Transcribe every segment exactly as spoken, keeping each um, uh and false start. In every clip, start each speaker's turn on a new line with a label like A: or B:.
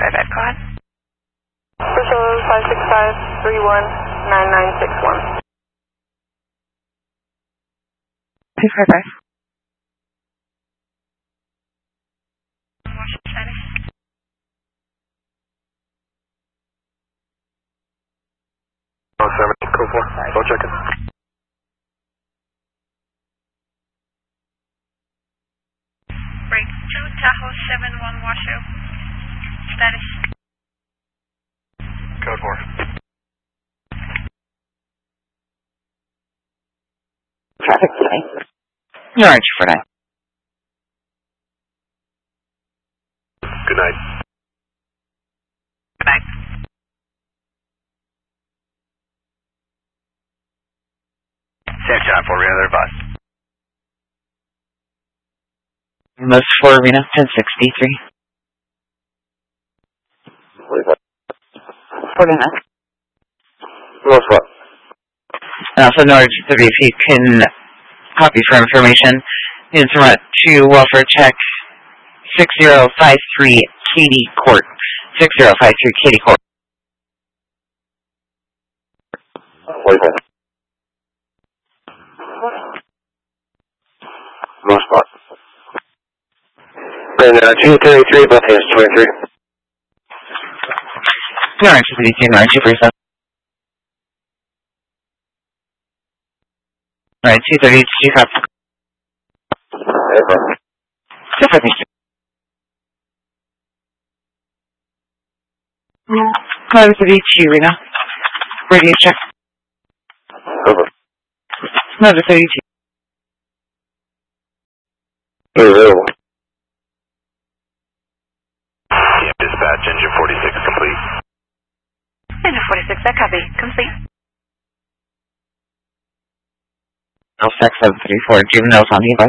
A: five five, go ahead.
B: Priscilla five six five, three one, nine nine six one.
A: two five five. What's the status?
C: Oh, seven, go for it. Go check it.
A: Break two, Tahoe seven one, Washoe. Status.
C: Code four.
D: Traffic today. You're orange for that.
C: Good night.
A: Good night.
C: San John for another bus.
D: Most for Arena ten sixty-three.
C: What is that?
D: forty-nine.
C: Most what?
D: And also, Norwich thirty, if you can copy for information, units run to welfare check six zero five three Katy Court. six zero five three Katy Court.
C: What is that? Most what? And uh, two thirty-three, both hands twenty-three.
D: Norwich thirty-two, Norwich two forty-seven. Alright, two thirty-two, copy. two fifty-two. Norwich thirty-two, Rena. Radio check.
C: Over.
D: Norwich thirty-two.
C: Available. Yeah, dispatch, engine forty-six complete.
A: Engine forty-six, that copy. Complete.
D: L six seven three four, juveniles on Levi.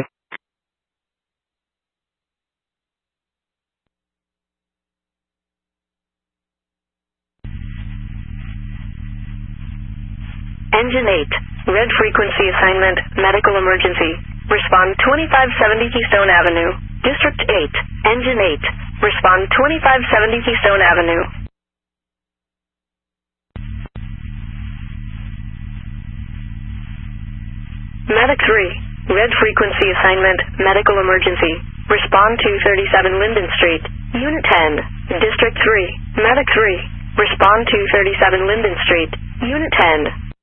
E: Engine eight, red frequency assignment, medical emergency. Respond twenty-five seventy Keystone Avenue. District eight, Engine eight, respond twenty-five seventy Keystone Avenue. Medic three, red frequency assignment, medical emergency. Respond to thirty-seven Linden Street. Unit ten, District three, Medic three, respond to thirty-seven Linden Street. Unit ten.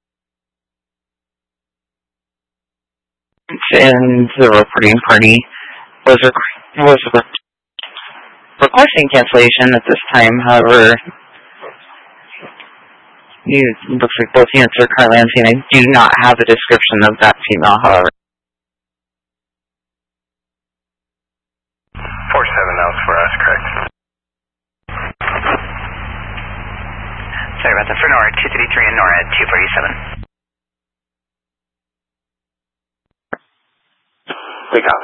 D: And the reporting party was, requ was re requesting cancellation at this time. However, you, looks like both units are currently on scene. I do not have a description of that female, however.
C: four seven, that was for us, correct?
A: Sorry about that. For Nora, two thirty-three and Nora, two forty-seven.
C: Big out.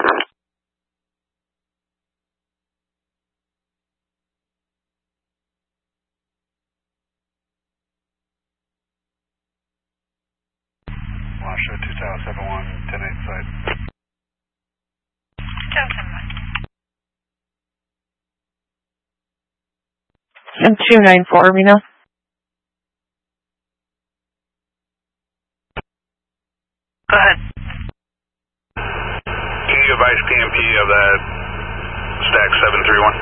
C: Washoe, two Tower seven one, ten eight side.
A: Tower seven one.
D: And two nine four, Reno.
A: Go ahead.
C: Can you advise P M P of that stack seven three one?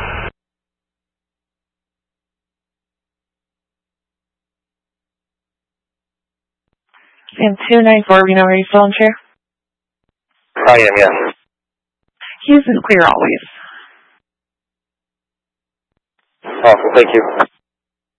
D: And two nine four, Reno, are you still on chair?
C: I am, yes.
D: He's in clear always.
C: Awesome, thank you.